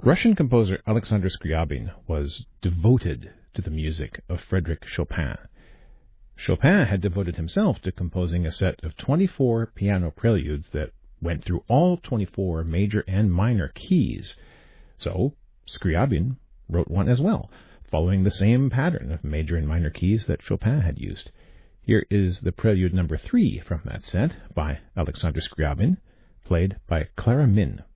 Russian composer Alexander Scriabin was devoted to the music of Frédéric Chopin. Chopin had devoted himself to composing a set of 24 piano preludes that went through all 24 major and minor keys. So, Scriabin wrote one as well, following the same pattern of major and minor keys that Chopin had used. Here is the prelude number 3 from that set by Alexander Scriabin, played by Clara Min.